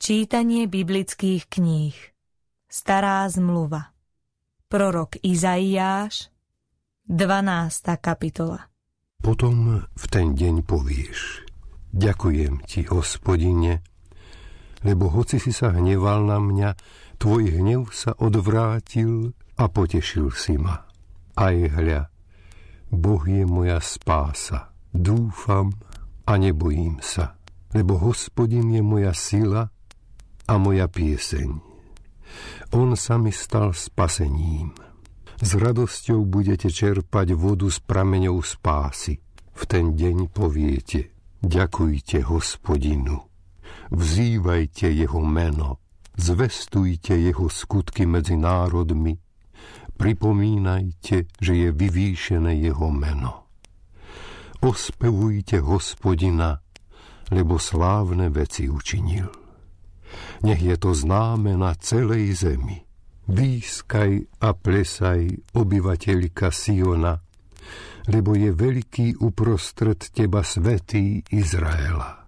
Čítanie biblických kníh. Stará zmluva. Prorok Izaiáš, 12. kapitola. Potom v ten deň povieš: Ďakujem ti, Hospodine, lebo hoci si sa hneval na mňa, tvoj hnev sa odvrátil a potešil si ma. Aj hľa, Boh je moja spása. Dúfam a nebojím sa, lebo Hospodin je moja sila a moja pieseň. On sa mi stal spasením. S radosťou budete čerpať vodu z prameňov spásy. V ten deň poviete: Ďakujte Hospodinu, vzývajte jeho meno, zvestujte jeho skutky medzi národmi, pripomínajte, že je vyvýšené jeho meno. Ospevujte Hospodina, lebo slávne veci učinil. Nech je to známe na celej zemi. Výskaj a plesaj, obyvateľka Siona, lebo je veľký uprostred teba svätý Izraela.